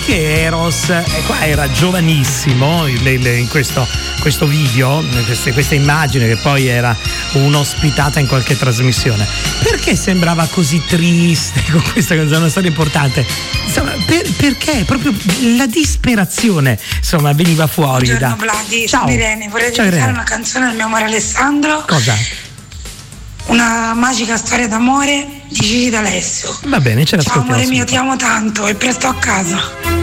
Perché Eros, qua era giovanissimo in questo video, questa immagine che poi era un'ospitata in qualche trasmissione, perché sembrava così triste con questa canzone, una storia importante, insomma, perché proprio la disperazione, insomma, veniva fuori. Buongiorno Vladi, Ciao. sono Irene, vorrei dedicare una canzone al mio amore Alessandro. Cosa? Una magica storia d'amore di Gigi D'Alessio. Va bene, ce Ciao l'ascoltiamo. amore mio, ti amo tanto e presto a casa.